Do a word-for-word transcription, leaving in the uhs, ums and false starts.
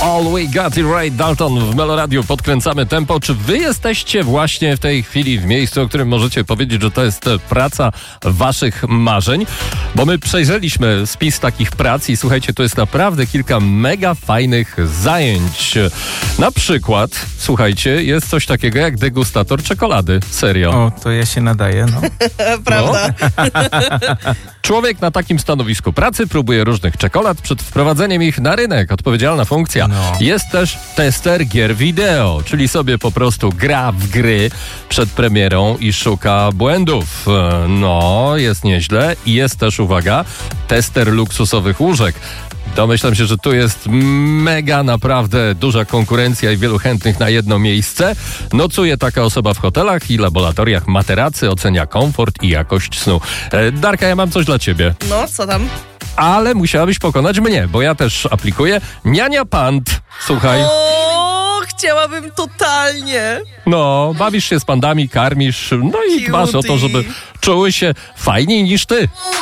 All We Got It Right, Dalton w Meloradiu. Podkręcamy tempo. Czy wy jesteście właśnie w tej chwili w miejscu, o którym możecie powiedzieć, że to jest praca waszych marzeń? Bo my przejrzeliśmy spis takich prac i słuchajcie, to jest naprawdę kilka mega fajnych zajęć. Na przykład, słuchajcie, jest coś takiego jak degustator czekolady. Serio. O, to ja się nadaję, no. Prawda? No. Człowiek na takim stanowisku pracy próbuje różnych czekolad przed wprowadzeniem ich na rynek. Odpowiedzialna funkcja. No. Jest też tester gier wideo, czyli sobie po prostu gra w gry przed premierą i szuka błędów. No, jest nieźle. I jest też, uwaga, tester luksusowych łóżek. Domyślam się, że tu jest mega naprawdę duża konkurencja i wielu chętnych na jedno miejsce. Nocuje taka osoba w hotelach i laboratoriach materacy, ocenia komfort i jakość snu. E, Darka, ja mam coś dla ciebie. No, co tam? Ale musiałabyś pokonać mnie, bo ja też aplikuję. Niania Pand. Słuchaj. O, chciałabym totalnie. No, bawisz się z pandami, karmisz, no i Cutie. dbasz o to, żeby czuły się fajniej niż ty.